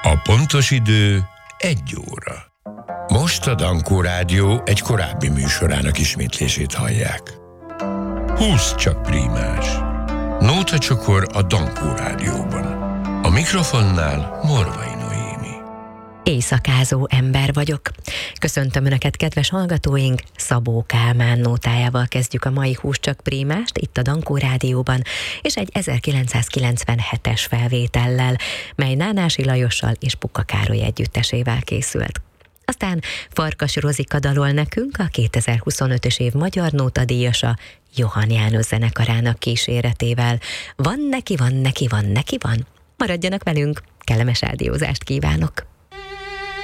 A pontos idő 1 óra. Most a Dankó Rádió egy korábbi műsorának ismétlését hallják. 20 csak prímás. Nótacsokor a Dankó Rádióban. A mikrofonnál Morvai Noémi. Éjszakázó ember vagyok. Köszöntöm Önöket, kedves hallgatóink! Szabó Kálmán nótájával kezdjük a mai 20 csak prímást itt a Dankó Rádióban, és egy 1997-es felvétellel, mely Nánási Lajossal és Puka Károly együttesével készült. Aztán Farkas Rozika dalol nekünk, a 2025-ös év magyar nótadíjasa, Johann János zenekarának kíséretével. Van neki, van neki, van neki, van. Maradjanak velünk, kellemes rádiózást kívánok!